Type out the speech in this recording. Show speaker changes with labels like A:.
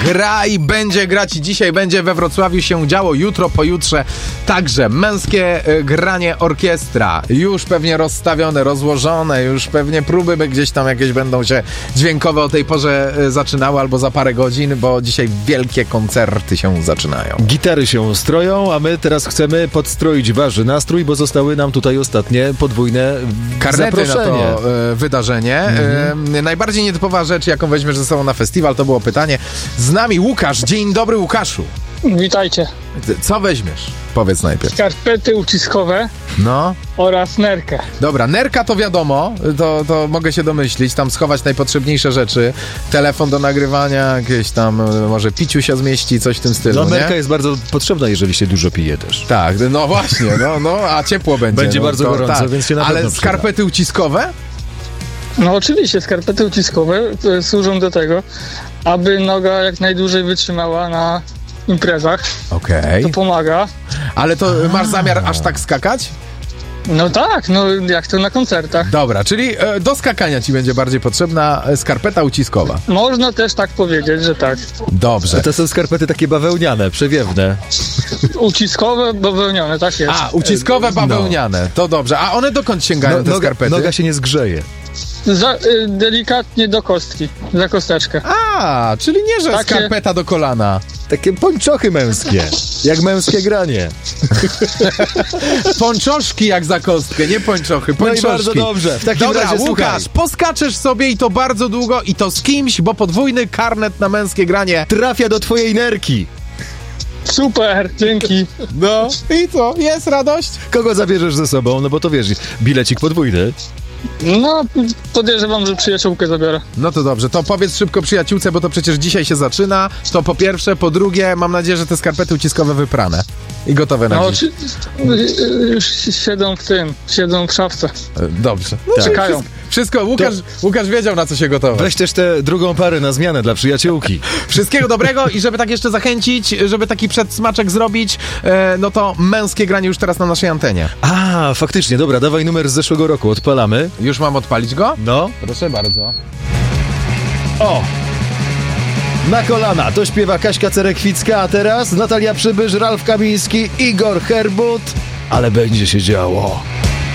A: gra i będzie grać. I dzisiaj będzie we Wrocławiu się działo, jutro, pojutrze także męskie granie orkiestra. Już pewnie rozstawione, rozłożone, już pewnie próby gdzieś tam jakieś będą się dźwiękowe o tej porze zaczynały albo za parę godzin, bo dzisiaj wielkie koncerty się zaczynają.
B: Gitary się stroją, a my teraz chcemy podstroić wasz nastrój, bo zostały nam tutaj ostatnie podwójne
A: karnety
B: zaproszenie.
A: na to wydarzenie. Najbardziej nietypowa rzecz, jaką weźmiesz ze sobą na festiwal, to było pytanie. Z nami Łukasz. Dzień dobry, Łukaszu.
C: Witajcie.
A: Co weźmiesz? Powiedz najpierw.
C: Skarpety uciskowe
A: No.
C: oraz nerkę.
A: Dobra, nerka to wiadomo, to mogę się domyślić, tam schować najpotrzebniejsze rzeczy, telefon do nagrywania, jakieś tam, może piciu się zmieści, coś w tym stylu,
B: No, nerka
A: nie?
B: jest bardzo potrzebna, jeżeli się dużo pije też.
A: Tak, no właśnie, no, a ciepło będzie.
B: Będzie bardzo gorąco,
A: tak.
B: więc się na pewno
A: Ale
B: przyda.
A: skarpety uciskowe?
C: No oczywiście, skarpety uciskowe służą do tego, aby noga jak najdłużej wytrzymała na imprezach.
A: Okej.
C: To pomaga.
A: Ale to masz zamiar aż tak skakać?
C: No tak, no jak to na koncertach.
A: Dobra, czyli do skakania ci będzie bardziej potrzebna skarpeta uciskowa.
C: Można też tak powiedzieć, że tak.
A: Dobrze.
B: To są skarpety takie bawełniane, przewiewne.
C: Uciskowe, bawełnione, tak jest.
A: A, uciskowe bawełniane, to dobrze. A one dokąd sięgają, te skarpety?
B: Noga się nie zgrzeje.
C: Delikatnie do kostki, za kosteczkę.
A: A, czyli nie, że
C: Takie-
A: skarpeta do kolana.
B: Takie pończochy męskie, jak męskie granie.
A: Pończoszki jak za kostkę, nie pończochy,
B: No i
A: pończoszki.
B: bardzo dobrze. W takim
A: Dobra,
B: razie
A: Łukasz,
B: słuchaj.
A: poskaczesz sobie i to bardzo długo i to z kimś, bo podwójny karnet na męskie granie.
B: Trafia do twojej nerki.
C: Super, dzięki.
A: No i co, jest radość?
B: Kogo zabierzesz ze sobą? No bo to wiesz, bilecik podwójny.
C: No, podejrzewam, że przyjaciółkę zabiorę.
A: No to dobrze, to powiedz szybko przyjaciółce, bo to przecież dzisiaj się zaczyna. To po pierwsze, po drugie, mam nadzieję, że te skarpety uciskowe wyprane i gotowe na
C: No,
A: dziś.
C: już siedzą w szafce.
A: Dobrze.
B: Tak.
C: Czekają.
A: Wszystko, Łukasz wiedział, na co się gotować.
B: Weź też tę drugą parę na zmianę dla przyjaciółki.
A: Wszystkiego dobrego i żeby tak jeszcze zachęcić, żeby taki przedsmaczek zrobić, no to męskie granie już teraz na naszej antenie.
B: A, faktycznie, dobra, dawaj numer z zeszłego roku, odpalamy.
A: Już mam odpalić go?
B: No.
A: Proszę bardzo.
B: O! Na kolana, to śpiewa Kaśka Cerekwicka, a teraz Natalia Przybysz, Ralf Kamiński, Igor Herbut, ale będzie się działo.